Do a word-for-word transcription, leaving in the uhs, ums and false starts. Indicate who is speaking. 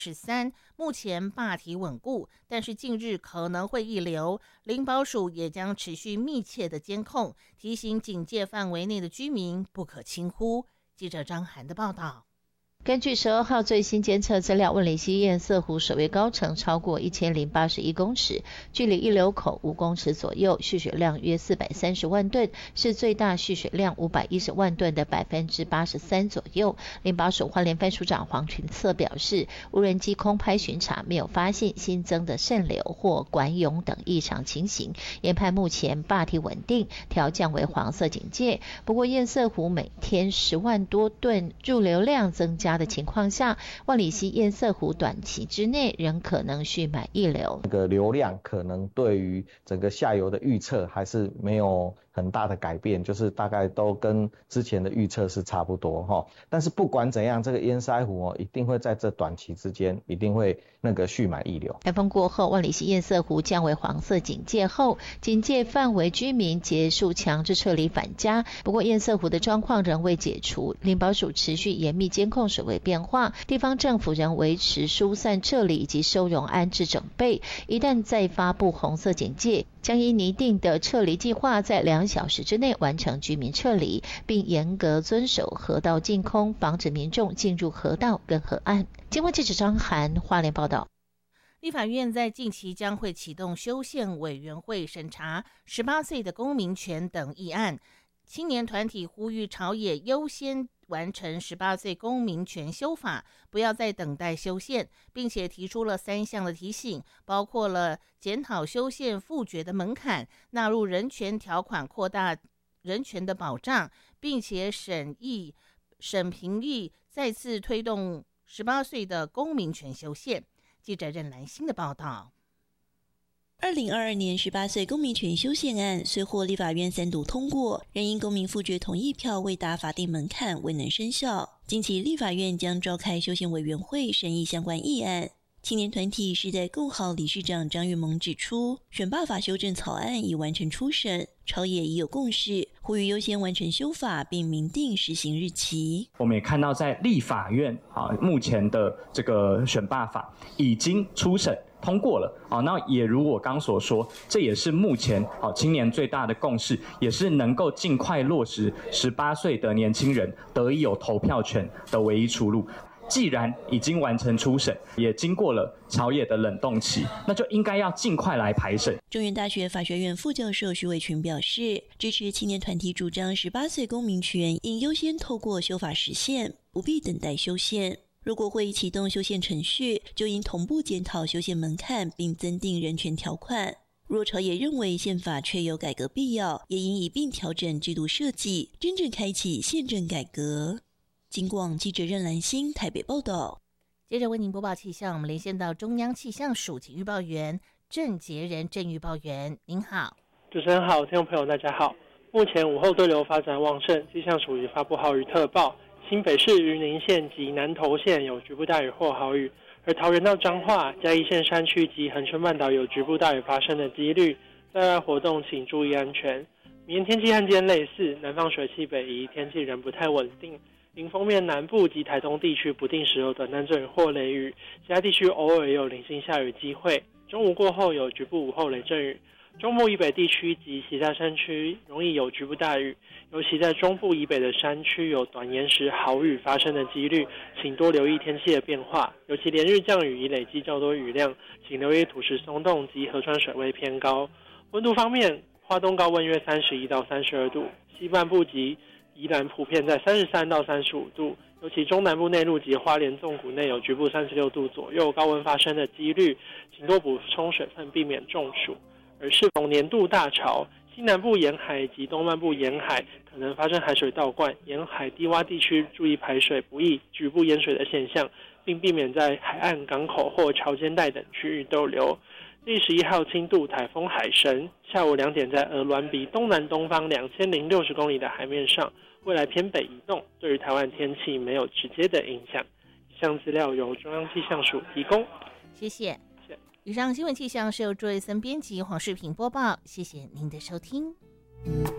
Speaker 1: 十三，目前坝体稳固，但是近日可能会溢流，林保署也将持续密切的监控，提醒警戒范围内的居民不可轻忽。记者张涵的报道。
Speaker 2: 根据十二号最新监测资料，问里溪堰塞湖水位高程超过一千零八十一公尺，距离溢流口五公尺左右，蓄水量约四百三十万吨，是最大蓄水量五百一十万吨的百分之八十三左右。林保署花莲分署长黄群策表示，无人机空拍巡查没有发现新增的渗流或管涌等异常情形，研判目前坝体稳定，调降为黄色警戒。不过堰塞湖每天十万多吨入流量增加的情况下，万里溪堰塞湖短期之内仍可能蓄满溢流。
Speaker 3: 这个流量可能对于整个下游的预测还是没有很大的改变，就是大概都跟之前的预测是差不多哈。但是不管怎样，这个堰塞湖哦，一定会在这短期之间一定会那个蓄满溢流。
Speaker 2: 台风过后，万里溪堰塞湖降为黄色警戒后，警戒范围居民结束强制撤离返家。不过堰塞湖的状况仍未解除，林保署持续严密监控水位变化，地方政府仍维持疏散撤离以及收容安置整备。一旦再发布红色警戒，将依拟定的撤离计划，在两小时之内完成居民撤离，并严格遵守河道净空，防止民众进入河道跟河岸。经过记者张涵花莲报道。
Speaker 1: 立法院在近期将会启动修宪委员会审查十八岁的公民权等议案。青年团体呼吁朝野优先完成十八岁公民权修法，不要再等待修宪，并且提出了三项的提醒，包括了检讨修宪复决的门槛，纳入人权条款，扩大人权的保障，并且审议审评议再次推动十八岁的公民权修宪。记者任兰心的报道。
Speaker 4: 二零二二年十八岁公民权修宪案虽获立法院三读通过，仍因公民复决同意票未达法定门槛，未能生效。近期立法院将召开修宪委员会审议相关议案。青年团体时代共好理事长张玉萌指出，选罢法修正草案已完成初审，朝野已有共识，呼吁优先完成修法并明定施行日期。
Speaker 5: 我们也看到在立法院啊，目前的这个选罢法已经初审通过了啊，那也如我刚所说，这也是目前啊青年最大的共识，也是能够尽快落实十八岁的年轻人得以有投票权的唯一出路。既然已经完成初审，也经过了朝野的冷冻期，那就应该要尽快来排审。
Speaker 4: 中原大学法学院副教授徐伟群表示，支持青年团体主张十八岁公民权应优先透过修法实现，不必等待修宪。如果会启动修宪程序，就应同步检讨修宪门槛，并增订人权条款。若朝野认为宪法确有改革必要，也应一并调整制度设计，真正开启宪政改革。金广记者任兰心台北报道。
Speaker 1: 接着为您播报气象，我们连线到中央气象署及预报员郑杰仁郑预报员，您好。
Speaker 6: 主持人好，听众朋友大家好。目前午后对流发展旺盛，气象署已发布豪雨特报，新北市云林县及南投县有局部大雨或豪雨，而桃园到彰化、嘉义县山区及恒春半岛有局部大雨发生的几率，在外活动请注意安全。明天天气和今天类似，南方水汽北移，天气仍不太稳定。迎风面南部及台东地区不定时有短暂阵雨或雷雨，其他地区偶尔也有零星下雨机会。中午过后有局部午后雷阵雨，中部以北地区及其他山区容易有局部大雨，尤其在中部以北的山区有短延时豪雨发生的几率，请多留意天气的变化。尤其连日降雨已累积较多雨量，请留意土石松动及河川水位偏高。温度方面，花东高温约三十一到三十二度，西半部及宜兰普遍在三十三到三十五度，尤其中南部内陆及花莲纵谷内有局部三十六度左右高温发生的几率，请多补充水分，避免中暑。而适逢年度大潮，西南部沿海及东半部沿海可能发生海水倒灌，沿海低洼地区注意排水不易局部淹水的现象，并避免在海岸、港口或潮间带等区域逗留。第十一号轻度台风海神下午两点在鹅銮鼻东南东方两千零六十公里的海面上，未来偏北移动，对于台湾天气没有直接的影响。以上资料由中央气象署提供。
Speaker 1: 谢谢。以上新闻气象是由朱瑞森编辑，黄世平播报。谢谢您的收听。